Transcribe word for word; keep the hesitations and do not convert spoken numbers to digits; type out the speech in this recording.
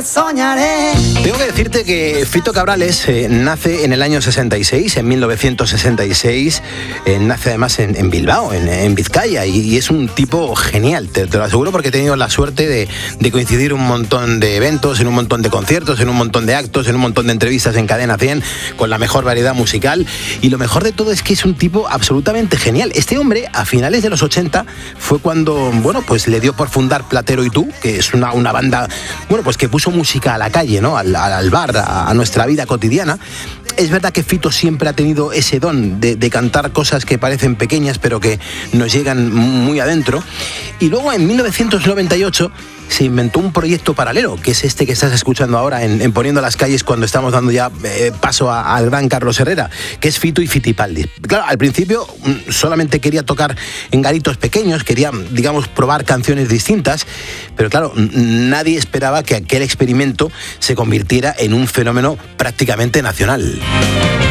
soñaré. Tengo que decirte que Fito Cabrales eh, nace en el año sesenta y seis, en mil novecientos sesenta y seis, eh, nace además en, en Bilbao, en, en Vizcaya, y, y es un tipo genial, te, te lo aseguro, porque he tenido la suerte de, de coincidir un montón de eventos, en un montón de conciertos, en un montón de actos, en un montón de entrevistas en Cadena cien, con la mejor variedad musical, y lo mejor de todo es que es un tipo absolutamente genial. Este hombre, a finales de los ochenta, fue cuando, bueno, pues le dio por fundar Platero y tú, que es una, una banda, bueno, pues que puso música a la calle, ¿no? Al, al bar, a, a nuestra vida cotidiana. Es verdad que Fito siempre ha tenido ese don de, de cantar cosas que parecen pequeñas, pero que nos llegan muy adentro. Y luego, en mil novecientos noventa y ocho, se inventó un proyecto paralelo, que es este que estás escuchando ahora en, en Poniendo las Calles, cuando estamos dando ya eh, paso a, al gran Carlos Herrera, que es Fito y Fitipaldi. Claro, al principio solamente quería tocar en garitos pequeños, quería, digamos, probar canciones distintas, pero claro, nadie esperaba que aquel experimento se convirtiera en un fenómeno prácticamente nacional.